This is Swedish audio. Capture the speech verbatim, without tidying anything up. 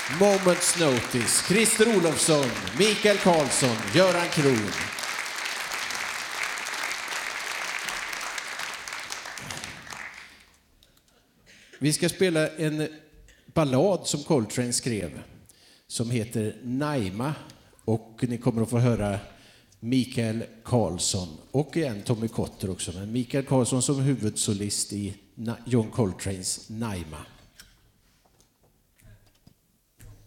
Moments Notice, Christer Olofsson, Mikael Karlsson, Göran Kron. Vi ska spela en ballad som Coltrane skrev som heter Naima, och ni kommer att få höra Mikael Karlsson och igen Tommy Kotter också, men Mikael Karlsson som huvudsolist i John Coltranes Naima.